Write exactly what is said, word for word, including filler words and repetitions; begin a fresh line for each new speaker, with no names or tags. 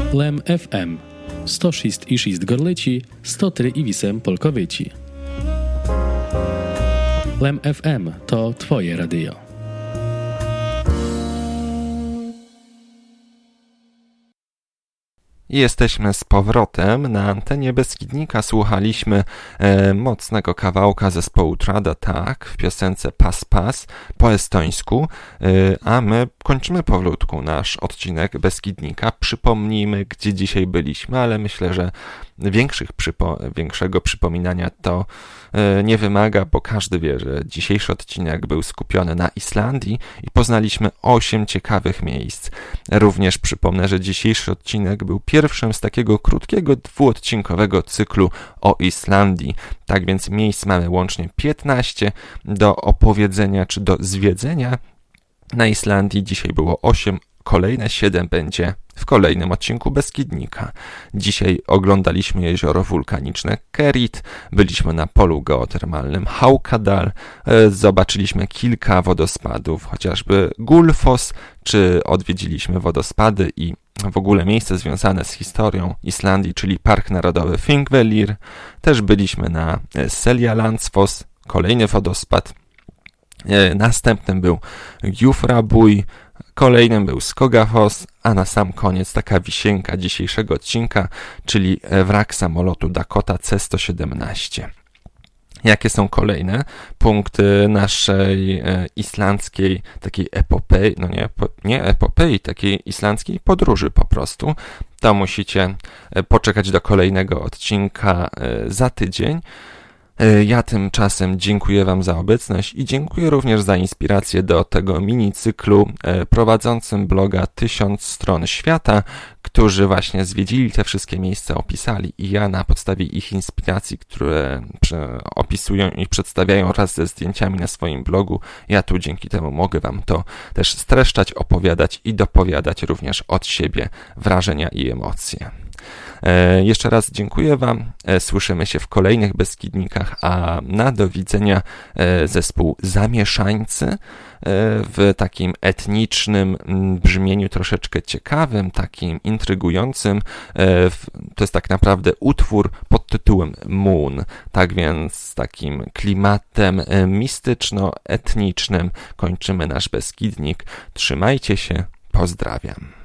Lem F M sto šesť i šesť Gorliči, sto tri i osem Polkowici. Lem F M to Twoje radio.
Jesteśmy z powrotem. Na antenie Beskidnika słuchaliśmy e, mocnego kawałka zespołu Trad Attack w piosence Pas Pas po estońsku, e, a my kończymy powolutku nasz odcinek Beskidnika. Przypomnijmy, gdzie dzisiaj byliśmy, ale myślę, że większych przypo- większego przypominania to e, nie wymaga, bo każdy wie, że dzisiejszy odcinek był skupiony na Islandii i poznaliśmy osiem ciekawych miejsc. Również przypomnę, że dzisiejszy odcinek był pierwszym z takiego krótkiego, dwuodcinkowego cyklu o Islandii. Tak więc miejsc mamy łącznie piętnaście do opowiedzenia czy do zwiedzenia. Na Islandii dzisiaj było osiem, kolejne siedem będzie w kolejnym odcinku Beskidnika. Dzisiaj oglądaliśmy jezioro wulkaniczne Kerit, byliśmy na polu geotermalnym Haukadal, zobaczyliśmy kilka wodospadów, chociażby Gullfoss, czy odwiedziliśmy wodospady i w ogóle miejsce związane z historią Islandii, czyli Park Narodowy Þingvellir. Też byliśmy na Seljalandsfoss, kolejny wodospad. Następnym był Gjufrabuj, kolejnym był Skogafoss, a na sam koniec taka wisienka dzisiejszego odcinka, czyli wrak samolotu Dakota C sto siedemnaście. Jakie są kolejne punkty naszej e, islandzkiej takiej epopei, no nie, po, nie epopei, takiej islandzkiej podróży po prostu, to musicie poczekać do kolejnego odcinka e, za tydzień. Ja tymczasem dziękuję Wam za obecność i dziękuję również za inspirację do tego minicyklu prowadzącym bloga Tysiąc Stron Świata, którzy właśnie zwiedzili te wszystkie miejsca, opisali i ja na podstawie ich inspiracji, które opisują i przedstawiają wraz ze zdjęciami na swoim blogu, ja tu dzięki temu mogę Wam to też streszczać, opowiadać i dopowiadać również od siebie wrażenia i emocje. E, jeszcze raz dziękuję Wam, e, słyszymy się w kolejnych Beskidnikach, a na do widzenia e, zespół Zamieszańcy e, w takim etnicznym m, brzmieniu troszeczkę ciekawym, takim intrygującym. E, w, to jest tak naprawdę utwór pod tytułem Moon, tak więc z takim klimatem e, mistyczno-etnicznym kończymy nasz Beskidnik. Trzymajcie się, pozdrawiam.